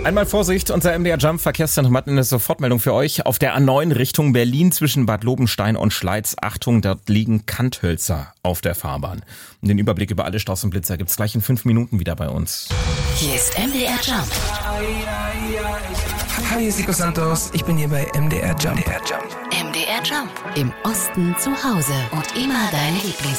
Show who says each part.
Speaker 1: Einmal Vorsicht, unser MDR Jump Verkehrszentrum hat eine Sofortmeldung für euch. Auf der A9 Richtung Berlin zwischen Bad Lobenstein und Schleiz. Achtung, dort liegen Kanthölzer auf der Fahrbahn. Und den Überblick über alle Staus und Blitzer gibt's gleich in 5 Minuten wieder bei uns.
Speaker 2: Hier ist MDR Jump.
Speaker 3: Hi, hier ist Nico Santos. Ich bin hier bei MDR Jump.
Speaker 2: MDR Jump. Im Osten zu Hause und immer deine Lieblings